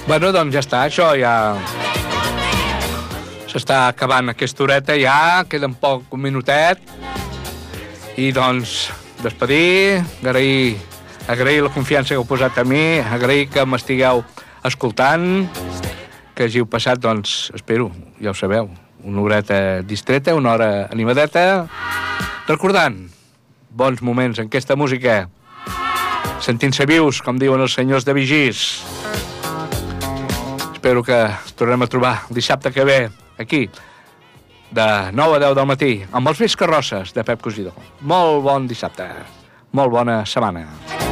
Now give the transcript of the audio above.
Bueno, doncs ja està, això ja... S'està acabant aquesta horeta ja, queda un minutet. I doncs, despedir, agrair la confiança que heu posat a mi, agrair que m'estigueu escoltant, que hàgiu passat, doncs, espero, ja ho sabeu, una horeta distreta, una hora animadeta, recordant bons moments en aquesta música, sentint-se vius, com diuen els senyors de Vigís. Espero que ens tornem a trobar el dissabte que ve, aquí, de 9 a 10 del matí, amb els Vells Carrosses de Pep Cosidó. Molt bon dissabte, molt bona setmana.